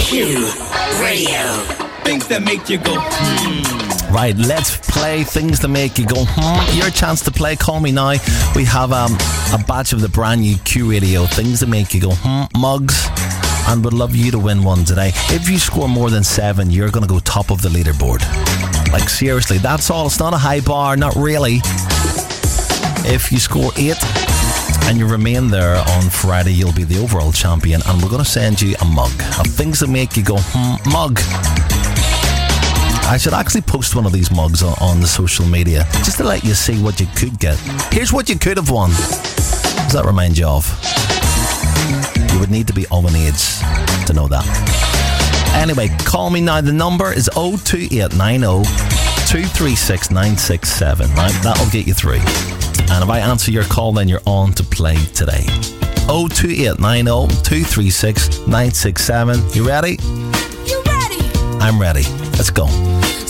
Q Radio. Things that make you go, Right, let's play things that make you go, Your chance to play. Call me now. We have a batch of the brand new Q Radio things that make you go, mugs, and would love you to win one today. If you score more than 7, you're going to go top of the leaderboard. Like, seriously, that's all. It's not a high bar, not really. If you score 8 and you remain there on Friday, you'll be the overall champion, and we're going to send you a mug of things that make you go, mug. I should actually post one of these mugs on the social media just to let you see what you could get. Here's what you could have won. Does that remind you of? You would need to be of an age to know that. Anyway, call me now. The number is 02890 236 967. Right, that'll get you through. And if I answer your call, then you're on to play today. 02890 236 967. You ready? You ready? I'm ready. Let's go.